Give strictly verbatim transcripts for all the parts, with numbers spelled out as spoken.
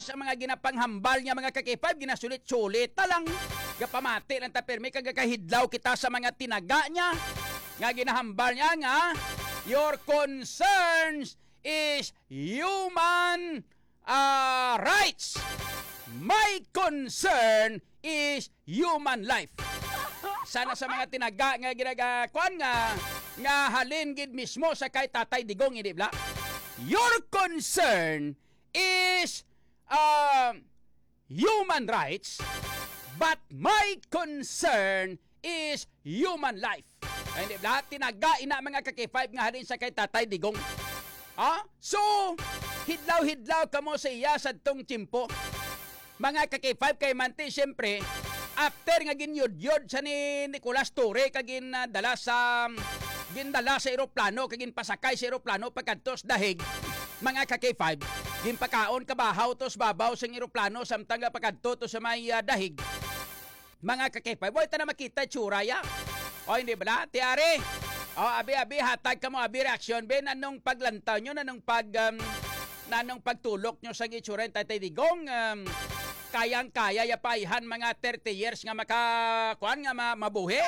ang mga ginapanghambal nga mga ka-K five, ginasulit-sulit talang gapamati lang ta permi kagakahidlaw kita sa mga tinaga niya nga ginahambal niya nga your concerns is human uh, rights. My concern is human life. Sana sa mga tinaga nga ginagakuan nga nga halin gid mismo sa kay Tatay Digong, hindi bla? Your concern is uh, human rights, but my concern is human life. Ay, hindi bla? Tinaga ina mga ka-K five nga halin sa kay Tatay Digong. Ah? So, hidlaw-hidlaw kamo sa iya sa tong timpo. Mga ka-K five kay manti, siyempre, after nga ginyod-yod sa ni Nicolas Torre, kagin uh, dala sa, gindala sa aeroplano, kagin pasakay sa aeroplano, pagkantos dahig, mga ka-K five, ginpakaon kabahaw, tos babaw sa aeroplano, samtang nga pagkanto to sa may uh, dahig. Mga ka-K five, boy, ta na makita tsura ya. O, hindi ba na? Tiare, o, abi-abi, hatag ka mo, abi, reaksyon, ben, anong paglantaw nyo, anong pag, um, nanong pagtulok nyo sa itsura ng Tatay Digong, um, kayang-kaya yapaihan mga thirty years nga makakuan nga ma mabuhi.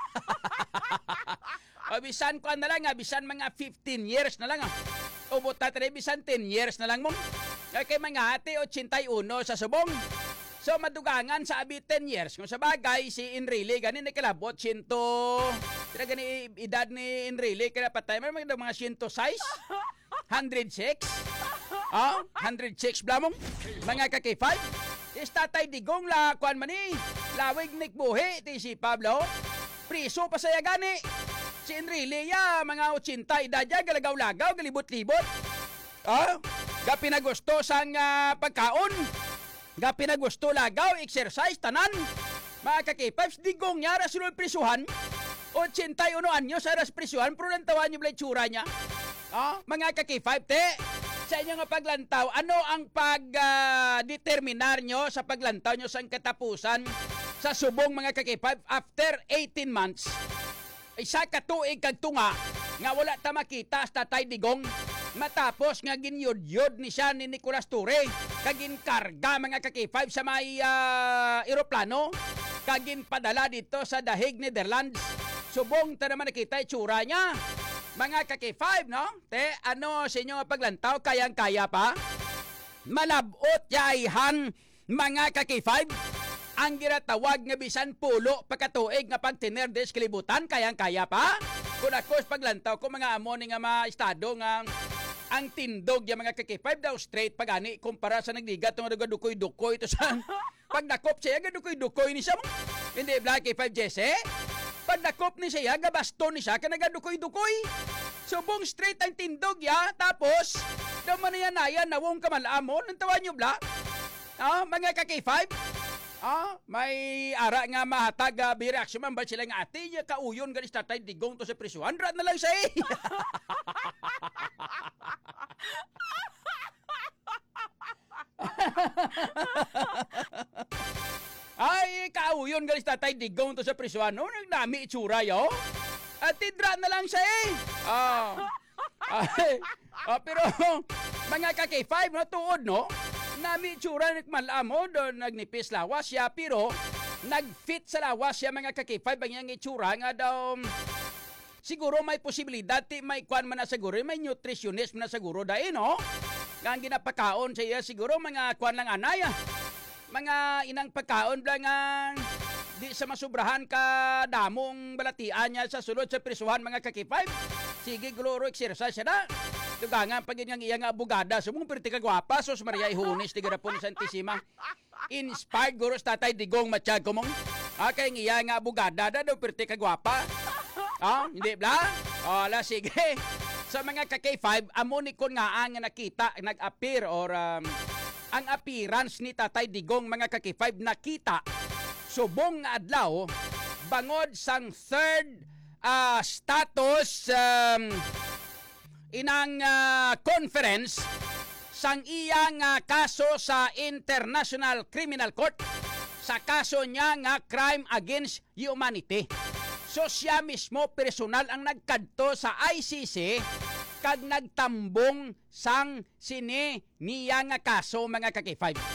O bisan kuan na lang nga, bisan mga fifteen years na lang. O buta tare bisan ten years na lang mo. Kay mga ate eighty-one sa subong. So madugangan sa abi ten years. Kung sa bagay si Enrile ganin nakilabot one hundred. Tira gani edad ni Enrile kaya patay may mga mga one oh six, one oh six. Ah, one oh six blamong mga ka-K five. Is Tatay Digong la kuan man ni lawig nik buhi ti si Pablo priso pa saya gani si Enrile ya mga eighty edad ya galagaw-lagaw galibot-libot. Ah, ga pinagusto sang uh, pagkaon, ga pinagusto lagaw exercise tanan. Mga ka-K five, Digong ya rasulul prisuhan eighty-one anyos sa ras prisuhan pero lantawan niyo blay tsura niya. Ah, mga ka-K five te sa inyo nga paglantaw, ano ang pag-determinar uh, nyo sa paglantaw nyo sa katapusan sa subong mga ka-K five after eighteen months? Isa katuig kag tunga nga wala ta makita sa Tatay Digong matapos nga ginyod-yod ni siya ni Nicolas Torre kagin karga mga ka-K five sa may uh, aeroplano kagin padala dito sa dahig Netherlands. Subong ta naman nakita itsura niya. Mga ka-K five, no? Te, ano sa inyo paglantaw, kayang-kaya pa? Malabot yaihan, mga ka-K five. Ang ginatawag nga bisan pulo pagkatuig nga pagtinerdes kalibutan, kayang-kaya pa? Kung ako paglantaw ko mga amon nga mga estado nga ang tindog yung mga ka-K five daw straight pagani kumpara sa nagligat ng nagadukoy-dukoy to sa pagdakop siya, gadukoy-dukoy ni siya. Hindi ba K five Jesse? Pagdakop ni siya, gabaston ni siya, kanagadukoy-dukoy. Subong straight ang tindog ya, tapos, daw man yan na yan, nawong kamalamon, ang tawa nyo bla? Ah, mga ka-K five? Ah, may ara nga mahatag, uh, bireaksyon man ba sila nga ate, ya, kauyon galis Tatay Digong to sa prisuhan, rat na lang siya eh. Ay, kauyon galis Tatay Digong to sa prisuhan. No, nagnami itsura yo. At tidra na lang siya eh. Ah. Ay, ah, pero mga ka-K five no tuod no. Nami itsura nagmalamo do nagnipis lawas siya pero nagfit sa lawas siya mga ka-K five ang iyang itsura nga daw siguro may posibilidad ti may kwan man na siguro may nutritionist man na siguro dahil no. Nga ginapakaon sa iya siguro mga kwan lang anay. Mga inang pagkaon lang nga di sa masubrahan ka damong balatian niya sa sulod sa prisuhan mga ka-K five. Sige, gloro exercise siya na. Tugangan pag yun nga iya nga abogada. Sumong perti ka gwapa, sos Maria Ihunis, tigira po ni Santissima. Inspired guro sa Tatay Digong matsyag ko mong. Ah, kaya iya nga abogada na daw perti ka gwapa. Ah, hindi bla? Ola, sige. Sa mga ka-K five, amonikon nga ang nakita, nag-appear or um, ang appearance ni Tatay Digong mga ka-K five nakita subong nga adlaw bangod sang third uh, status um, inang uh, conference sang iyang uh, kaso sa International Criminal Court sa kaso niya nga crime against humanity. So siya mismo personal ang nagkadto sa I C C kag nagtambong sang sini niya nga kaso mga ka-K five.